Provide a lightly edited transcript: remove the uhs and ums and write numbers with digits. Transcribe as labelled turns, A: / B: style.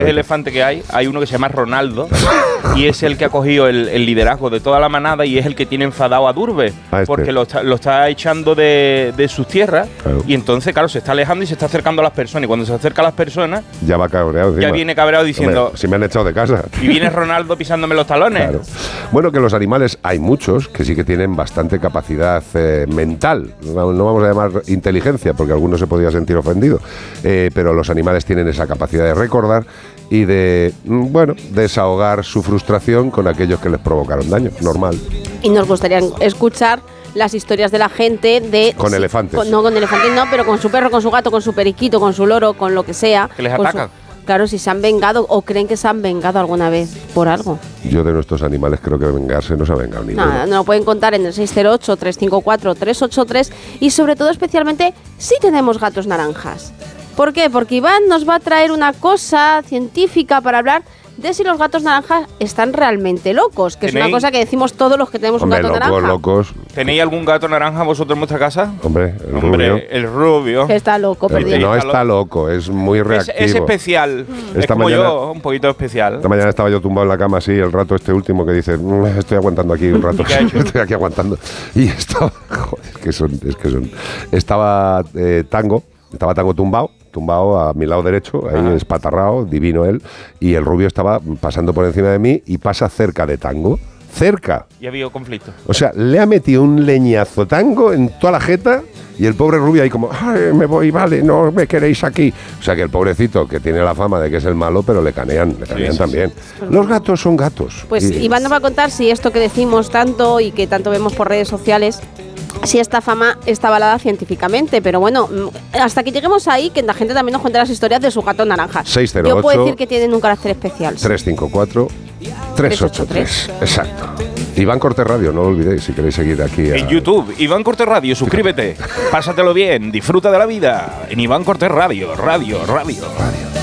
A: elefante que hay uno que se llama Ronaldo y es el que ha cogido el liderazgo de toda la manada y es el que tiene enfadado a Durbe porque lo está echando de sus tierras y entonces, claro, se está alejando y se está acercando a las personas y cuando se acerca a las personas
B: ya va cabreado.
A: Ya viene cabreado diciendo...
B: Hombre, si me han echado de casa.
A: Y viene Ronaldo pisándome los talones.
B: Claro. Bueno, que los animales, hay muchos que sí que tienen bastante capacidad mental. No vamos a llamar inteligencia porque algunos se podría sentir ofendido, pero los animales tienen esa capacidad de recordar y de, desahogar su frustración con aquellos que les provocaron daño, normal.
C: Y nos gustaría escuchar las historias de la gente de...
B: Con elefantes.
C: No, con elefantes no, pero con su perro, con su gato, con su periquito, con su loro, con lo que sea.
A: Que les atacan.
C: Claro, si se han vengado o creen que se han vengado alguna vez por algo.
B: Yo de nuestros animales creo que vengarse no se ha vengado ninguno.
C: Nada, nos lo pueden contar en el 608-354-383 y sobre todo especialmente si tenemos gatos naranjas. ¿Por qué? Porque Iván nos va a traer una cosa científica para hablar de si los gatos naranjas están realmente locos, que es una cosa que decimos todos los que tenemos un gato naranja.
B: Locos.
A: ¿Tenéis algún gato naranja vosotros en vuestra casa?
B: Hombre, el
A: rubio.
C: Que está loco, perdido.
B: No está loco, es muy reactivo.
A: Es especial. Es como yo, un poquito especial.
B: Esta mañana estaba yo tumbado en la cama así, el rato este último que dice, estoy aguantando aquí un rato. Estoy aquí aguantando. Y estaba, joder, es que son. Estaba Tango tumbado a mi lado derecho, ahí espatarrado, divino él, y el rubio estaba pasando por encima de mí y pasa cerca de Tango. Cerca.
A: Y ha habido conflicto.
B: O sea, le ha metido un leñazo Tango en toda la jeta y el pobre rubio ahí como, ay, me voy, vale, no me queréis aquí. O sea que el pobrecito, que tiene la fama de que es el malo, pero le canean también. Sí. Los gatos son gatos.
C: Pues Iván nos va a contar si esto que decimos tanto y que tanto vemos por redes sociales, si esta fama está avalada científicamente, pero bueno, hasta que lleguemos ahí, que la gente también nos cuente las historias de su gato naranja.
B: 608
C: Yo puedo decir que tienen un carácter especial.
B: 354-383. Exacto. Iván Cortés Radio, no lo olvidéis si queréis seguir aquí.
A: En YouTube, Iván Cortés Radio, suscríbete, pásatelo bien, disfruta de la vida. En Iván Cortés Radio.